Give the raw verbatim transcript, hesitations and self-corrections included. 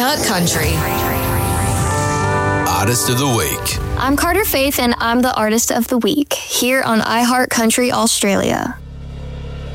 iHeart Country. Artist of the Week. I'm Carter Faith, and I'm the Artist of the Week here on iHeart Country Australia.